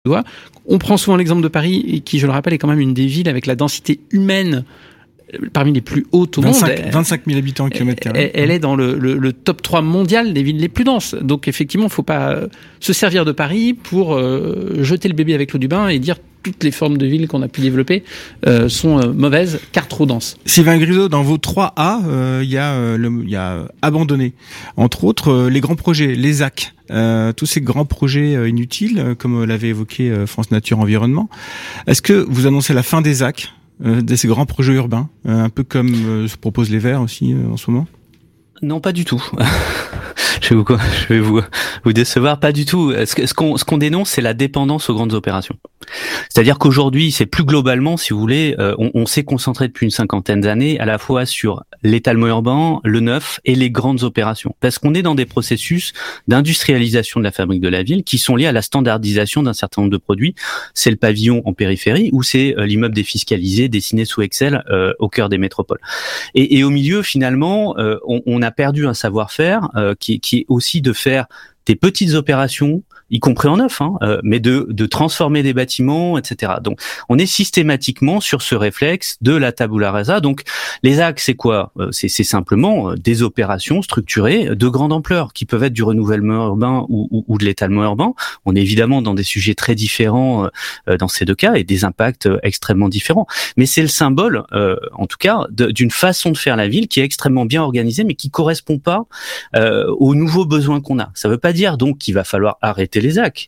doigt. On prend souvent l'exemple de Paris, qui, je le rappelle, est quand même une des villes avec la densité humaine parmi les plus hautes au monde. 25 000 habitants au kilomètre carré. Elle est dans le top 3 mondial des villes les plus denses. Donc effectivement, il ne faut pas se servir de Paris pour jeter le bébé avec l'eau du bain et dire toutes les formes de villes qu'on a pu développer sont mauvaises, car trop denses. Sylvain Grisot, dans vos 3 A, il y a abandonné. Entre autres, les grands projets, les ZAC. Tous ces grands projets inutiles, comme l'avait évoqué France Nature Environnement. Est-ce que vous annoncez la fin des ZAC, de ces grands projets urbains, un peu comme se proposent les Verts aussi en ce moment? Non, pas du tout. Je vais vous décevoir, pas du tout. Ce qu'on dénonce, c'est la dépendance aux grandes opérations. C'est-à-dire qu'aujourd'hui, c'est plus globalement, si vous voulez, on s'est concentré depuis une 50aine d'années à la fois sur l'étalement urbain, le neuf et les grandes opérations. Parce qu'on est dans des processus d'industrialisation de la fabrique de la ville qui sont liés à la standardisation d'un certain nombre de produits. C'est le pavillon en périphérie ou c'est l'immeuble défiscalisé dessiné sous Excel au cœur des métropoles. Et au milieu, finalement, on a perdu un savoir-faire qui est aussi de faire des petites opérations, y compris en neuf, mais de transformer des bâtiments, etc. Donc, on est systématiquement sur ce réflexe de la tabula rasa. Donc, les axes, c'est quoi ? C'est simplement des opérations structurées de grande ampleur, qui peuvent être du renouvellement urbain ou de l'étalement urbain. On est évidemment dans des sujets très différents dans ces deux cas et des impacts extrêmement différents. Mais c'est le symbole, en tout cas, d'une façon de faire la ville qui est extrêmement bien organisée, mais qui correspond pas aux nouveaux besoins qu'on a. Ça veut pas dire donc qu'il va falloir arrêter les ZAC,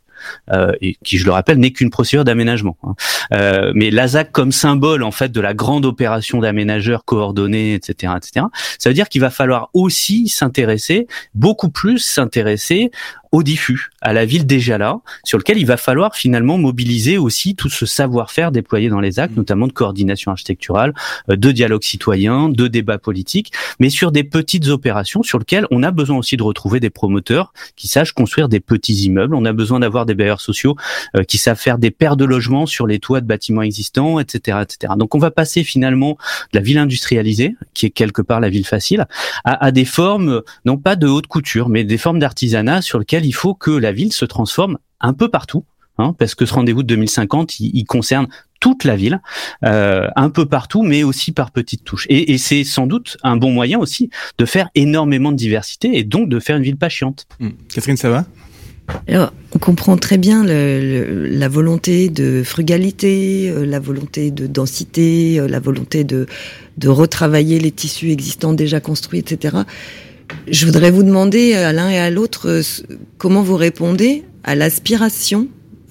et qui, je le rappelle, n'est qu'une procédure d'aménagement. Mais la ZAC comme symbole en fait de la grande opération d'aménageurs coordonnés, etc., etc. Ça veut dire qu'il va falloir aussi beaucoup plus s'intéresser au diffus, à la ville déjà là, sur lequel il va falloir finalement mobiliser aussi tout ce savoir-faire déployé dans les actes, notamment de coordination architecturale, de dialogue citoyen, de débat politique, mais sur des petites opérations sur lesquelles on a besoin aussi de retrouver des promoteurs qui sachent construire des petits immeubles. On a besoin d'avoir des bailleurs sociaux qui savent faire des paires de logements sur les toits de bâtiments existants, etc., etc. Donc on va passer finalement de la ville industrialisée, qui est quelque part la ville facile, à des formes, non pas de haute couture, mais des formes d'artisanat sur lesquelles il faut que la ville se transforme un peu partout, parce que ce rendez-vous de 2050, il concerne toute la ville, un peu partout, mais aussi par petites touches. Et c'est sans doute un bon moyen aussi de faire énormément de diversité et donc de faire une ville pas chiante. Catherine, ça va ? Alors, on comprend très bien la volonté de frugalité, la volonté de densité, la volonté de retravailler les tissus existants déjà construits, etc. Je voudrais vous demander à l'un et à l'autre comment vous répondez à l'aspiration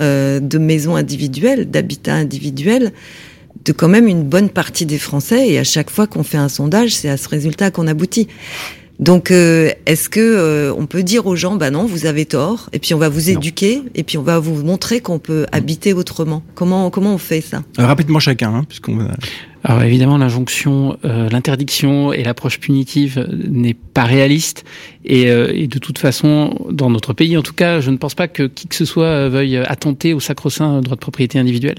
de maisons individuelles, d'habitats individuels, de quand même une bonne partie des Français. Et à chaque fois qu'on fait un sondage, c'est à ce résultat qu'on aboutit. Donc, est-ce que on peut dire aux gens, bah non, vous avez tort, et puis on va vous éduquer, et puis on va vous montrer qu'on peut habiter autrement. Comment on fait ça ? Rapidement chacun, puisqu'on va... Alors évidemment, l'injonction, l'interdiction et l'approche punitive n'est pas réaliste. Et de toute façon, dans notre pays, en tout cas, je ne pense pas que qui que ce soit veuille attenter au sacro-saint droit de propriété individuelle.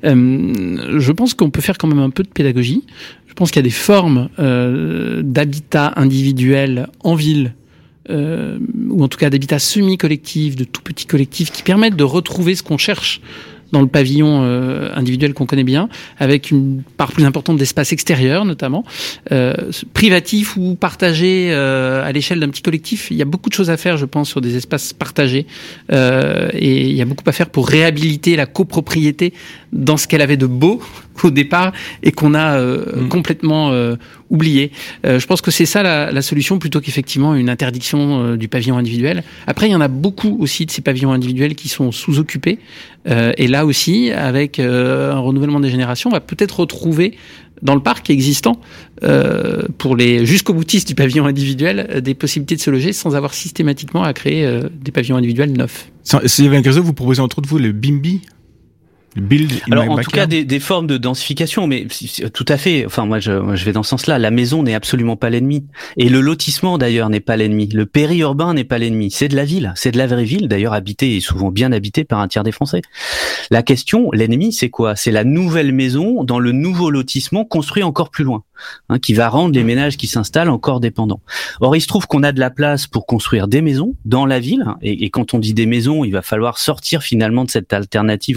Je pense qu'on peut faire quand même un peu de pédagogie. Je pense qu'il y a des formes d'habitat individuel en ville, ou en tout cas d'habitat semi-collectif, de tout petits collectifs, qui permettent de retrouver ce qu'on cherche dans le pavillon individuel qu'on connaît bien, avec une part plus importante d'espace extérieur notamment, privatif ou partagé à l'échelle d'un petit collectif. Il y a beaucoup de choses à faire, je pense, sur des espaces partagés, et il y a beaucoup à faire pour réhabiliter la copropriété dans ce qu'elle avait de beau au départ et qu'on a complètement oublié. Je pense que c'est ça la solution, plutôt qu'effectivement une interdiction du pavillon individuel. Après, il y en a beaucoup aussi de ces pavillons individuels qui sont sous-occupés, et là aussi, avec un renouvellement des générations, on va peut-être retrouver dans le parc existant, pour les jusqu'au boutistes du pavillon individuel, des possibilités de se loger sans avoir systématiquement à créer des pavillons individuels neufs. Sylvain Grisot, vous proposez entre autres vous le BIMBY, Alors en tout cas des formes de densification, mais tout à fait. Enfin moi je vais dans ce sens-là. La maison n'est absolument pas l'ennemi, et le lotissement d'ailleurs n'est pas l'ennemi. Le périurbain n'est pas l'ennemi. C'est de la ville, c'est de la vraie ville d'ailleurs habitée et souvent bien habitée par un tiers des Français. La question, l'ennemi, c'est quoi? C'est la nouvelle maison dans le nouveau lotissement construit encore plus loin, qui va rendre les ménages qui s'installent encore dépendants. Or il se trouve qu'on a de la place pour construire des maisons dans la ville, et quand on dit des maisons, il va falloir sortir finalement de cette alternative